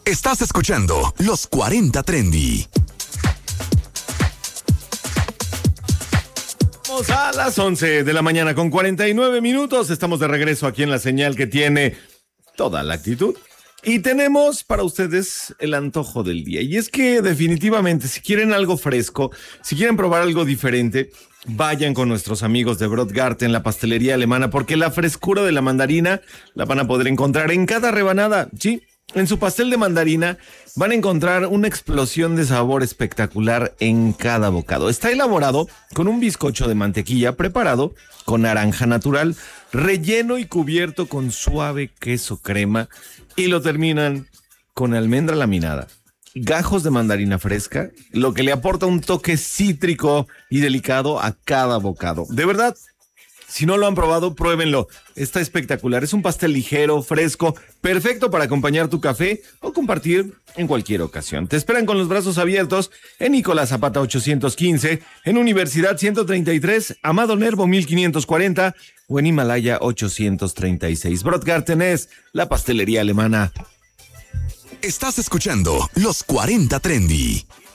Estás escuchando Los 40 Trendy. Vamos a las 11 de la mañana con 49 minutos. Estamos de regreso aquí en la señal que tiene toda la actitud. Y tenemos para ustedes el antojo del día. Y es que definitivamente, si quieren algo fresco, si quieren probar algo diferente, vayan con nuestros amigos de Brodgarten, la pastelería alemana, porque la frescura de la mandarina la van a poder encontrar en cada rebanada, ¿sí? En su pastel de mandarina van a encontrar una explosión de sabor espectacular en cada bocado. Está elaborado con un bizcocho de mantequilla preparado con naranja natural, relleno y cubierto con suave queso crema, y lo terminan con almendra laminada, gajos de mandarina fresca, lo que le aporta un toque cítrico y delicado a cada bocado. De verdad, si no lo han probado, pruébenlo. Está espectacular. Es un pastel ligero, fresco, perfecto para acompañar tu café o compartir en cualquier ocasión. Te esperan con los brazos abiertos en Nicolás Zapata 815, en Universidad 133, Amado Nervo 1540 o en Himalaya 836. Brodgarten es la pastelería alemana. Estás escuchando Los 40 Trendy.